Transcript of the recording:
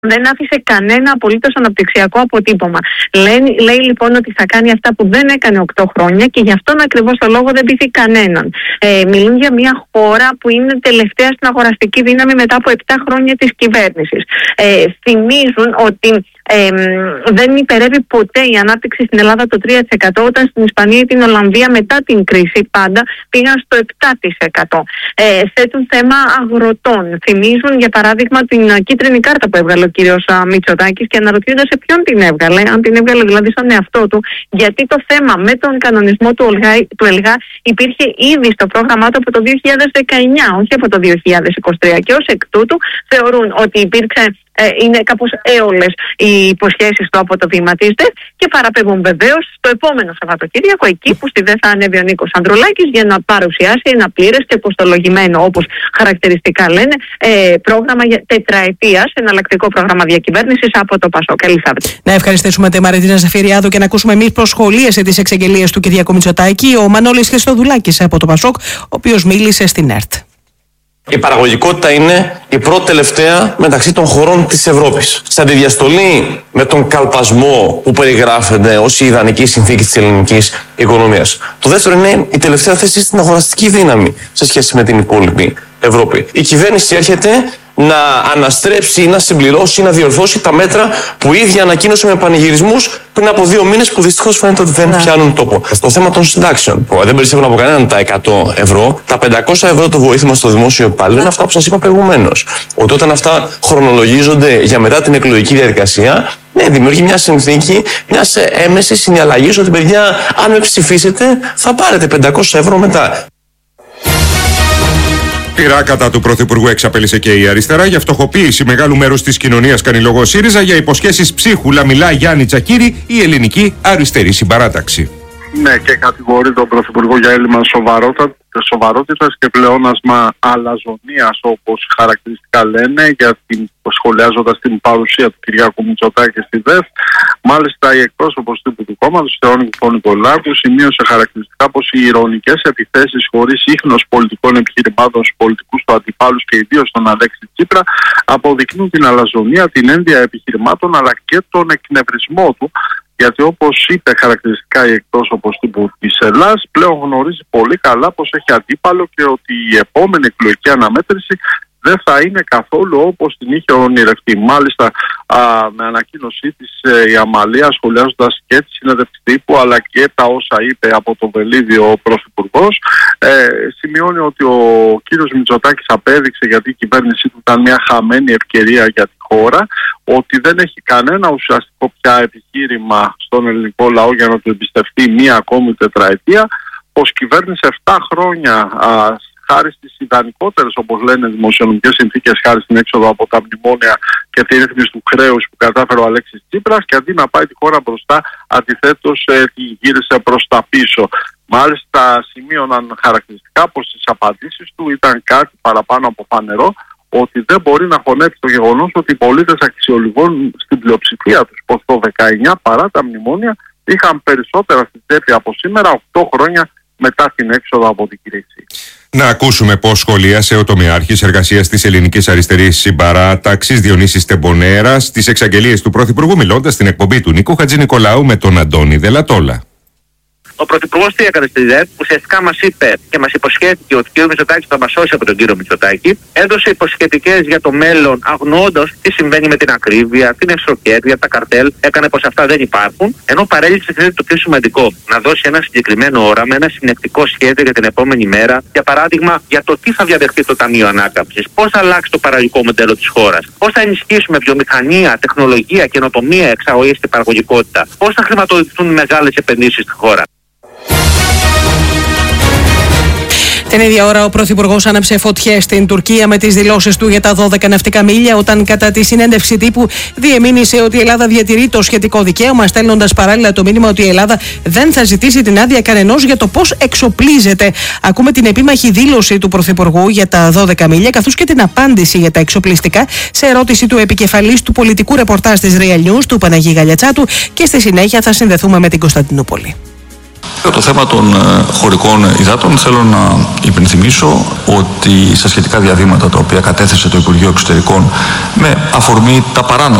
Δεν άφησε κανένα απολύτως αναπτυξιακό αποτύπωμα. Λέει λοιπόν ότι θα κάνει αυτά που δεν έκανε 8 χρόνια και γι' αυτόν ακριβώς το λόγο δεν πείθει κανέναν. Μιλούν για μια χώρα που είναι τελευταία στην αγοραστική δύναμη μετά από 7 χρόνια της κυβέρνησης. Θυμίζουν ότι δεν υπερεύει ποτέ η ανάπτυξη στην Ελλάδα το 3%, όταν στην Ισπανία ή την Ολλανδία μετά την κρίση πάντα πήγαν στο 7%. Θέτουν θέμα αγροτών. Θυμίζουν για παράδειγμα την κίτρινη κάρτα που έβγαλε ο κύριος Μητσοτάκης και αναρωτιούνται σε ποιον την έβγαλε, αν την έβγαλε δηλαδή στον εαυτό του, γιατί το θέμα με τον κανονισμό του ΕΛΓΑ υπήρχε ήδη στο πρόγραμμά του από το 2019, όχι από το 2023, και ως εκ τούτου θεωρούν ότι είναι κάπως έολες οι υποσχέσεις του από το βήμα της ΔΕΘ και παραπέμπουν βεβαίως στο επόμενο Σαββατοκύριακο, εκεί που στη ΔΕΘ θα ανέβει ο Νίκος Ανδρουλάκης για να παρουσιάσει ένα πλήρες και κοστολογημένο, όπως χαρακτηριστικά λένε, πρόγραμμα για τετραετίας, εναλλακτικό πρόγραμμα διακυβέρνησης από το ΠΑΣΟΚ. Ελισάβετ. Να ευχαριστήσουμε τη Μαριτίνα Ζαφυριάδου και να ακούσουμε εμείς πώς σχολίασε τις εξαγγελίες του Κυριάκου Μητσοτάκη ο Μανώλης Χριστοδουλάκης από το ΠΑΣΟΚ, ο οποίος μίλησε στην ΕΡΤ. Η παραγωγικότητα είναι η πρώτη τελευταία μεταξύ των χωρών της Ευρώπης. Σε αντιδιαστολή με τον καλπασμό που περιγράφεται ως η ιδανική συνθήκη της ελληνικής οικονομίας. Το δεύτερο είναι η τελευταία θέση στην αγοραστική δύναμη σε σχέση με την υπόλοιπη Ευρώπη. Η κυβέρνηση έρχεται να αναστρέψει, να συμπληρώσει, να διορθώσει τα μέτρα που η ίδια ανακοίνωσε με πανηγυρισμούς πριν από 2 μήνες, που δυστυχώς φαίνεται ότι δεν πιάνουν τόπο. Στο θέμα των συντάξεων, δεν περισσεύουν από κανέναν τα 100 ευρώ. Τα 500 ευρώ το βοήθημα στο δημόσιο υπάλληλο είναι αυτά που σας είπα προηγουμένως. Ότι όταν αυτά χρονολογίζονται για μετά την εκλογική διαδικασία, δημιουργεί μια συνθήκη μιας έμεσης συναλλαγής ότι, παιδιά, αν με ψηφίσετε, θα πάρετε 500 ευρώ μετά. Πειρά κατά του Πρωθυπουργού εξαπέλυσε και η αριστερά για φτωχοποίηση μεγάλου μέρους της κοινωνίας, κάνει λόγο ΣΥΡΙΖΑ. Για υποσχέσεις ψίχουλα μιλά Γιάννη Τσακίρη, η ελληνική αριστερή συμπαράταξη. Ναι, και κατηγορεί τον Πρωθυπουργό για έλλειμμα σοβαρότητας και πλεόνασμα αλαζονίας, όπως χαρακτηριστικά λένε, σχολιάζοντας την παρουσία του Κυριάκου Μητσοτάκη στη ΔΕΘ. Μάλιστα, η εκπρόσωπος τύπου του κόμματος, Θεόνικη Πονικολάκου, σημείωσε χαρακτηριστικά πως οι ειρωνικές επιθέσεις χωρίς ίχνος πολιτικών επιχειρημάτων στους πολιτικούς του αντιπάλους και ιδίως τον Αλέξη Τσίπρα αποδεικνύουν την αλαζονία, την ένδια επιχειρημάτων αλλά και τον εκνευρισμό του. Γιατί, όπως είπε χαρακτηριστικά η εκπρόσωπος τύπου της Ελλάδας, πλέον γνωρίζει πολύ καλά πως έχει αντίπαλο και ότι η επόμενη εκλογική αναμέτρηση δεν θα είναι καθόλου όπως την είχε ονειρευτεί. Μάλιστα, με ανακοίνωσή της η Αμαλία, σχολιάζοντας και τη συνέντευξη τύπου αλλά και τα όσα είπε από το βελίδιο ο Πρωθυπουργός, σημειώνει ότι ο κύριος Μητσοτάκης απέδειξε γιατί η κυβέρνησή του ήταν μια χαμένη ευκαιρία για τη χώρα, ότι δεν έχει κανένα ουσιαστικό πια επιχείρημα στον ελληνικό λαό για να του εμπιστευτεί μία ακόμη τετραετία, πως κυβέρνησε 7 χρόνια χάρη στις ιδανικότερες, όπως λένε, δημοσιονομικές συνθήκες, χάρη στην έξοδο από τα μνημόνια και τη ρύθμιση του χρέους που κατάφερε ο Αλέξης Τσίπρας, και αντί να πάει τη χώρα μπροστά, αντιθέτως τη γύρισε προς τα πίσω. Μάλιστα, σημείωναν χαρακτηριστικά πως στις απαντήσεις του ήταν κάτι παραπάνω από φανερό, ότι δεν μπορεί να χωνέψει το γεγονός ότι οι πολίτες αξιολογούν στην πλειοψηφία τους πως το 19 παρά τα μνημόνια είχαν περισσότερα στην τσέπη από σήμερα, 8 χρόνια μετά την έξοδο από την κρίση. Να ακούσουμε πώς σχολίασε ο τομεάρχης εργασίας της Ελληνικής Αριστερής Συμπαράταξης, Διονύσης Τεμπονέρας, στις εξαγγελίες του Πρωθυπουργού, μιλώντας στην εκπομπή του Νίκου Χατζηνικολάου με τον Αντώνη Δελατόλα. Ο Πρωθυπουργός τι έκανε στη ΔΕΘ, ουσιαστικά μας είπε και μας υποσχέθηκε ότι ο κ. Μητσοτάκης θα μας σώσει από τον κύριο Μητσοτάκη. Έδωσε υποσχετικές για το μέλλον, αγνοώντας τι συμβαίνει με την ακρίβεια, την εξωκέρδεια, τα καρτέλ. Έκανε πως αυτά δεν υπάρχουν. Ενώ παρέλειψε το πιο σημαντικό, να δώσει ένα συγκεκριμένο όραμα, ένα συνεκτικό σχέδιο για την επόμενη μέρα. Για παράδειγμα, για το τι θα διαδεχτεί το Ταμείο Ανάκαμψης, πώς θα αλλάξει το παραγωγικό μοντέλο της χώρας, πώς θα ενισχύσουμε βιομηχανία, τεχνολογία, καινοτομία, εξαγωγή και παραγωγικότητα, πώς θα χρηματοδοτηθούν μεγάλες επενδύσεις στη χώρα. Την ίδια ώρα, ο Πρωθυπουργός άναψε φωτιές στην Τουρκία με τις δηλώσεις του για τα 12 ναυτικά μίλια, όταν κατά τη συνέντευξη τύπου διεμήνυσε ότι η Ελλάδα διατηρεί το σχετικό δικαίωμα, στέλνοντας παράλληλα το μήνυμα ότι η Ελλάδα δεν θα ζητήσει την άδεια κανενός για το πώς εξοπλίζεται. Ακούμε την επίμαχη δήλωση του Πρωθυπουργού για τα 12 μίλια, καθώς και την απάντηση για τα εξοπλιστικά σε ερώτηση του επικεφαλής του πολιτικού ρεπορτάζ της Real News, του Παναγί Γαλιατσάτου, και στη συνέχεια θα συνδεθούμε με την Κωνσταντινούπολη. Το θέμα των χωρικών υδάτων θέλω να υπενθυμίσω ότι στα σχετικά διαβήματα τα οποία κατέθεσε το Υπουργείο Εξωτερικών με αφορμή τα παράνομα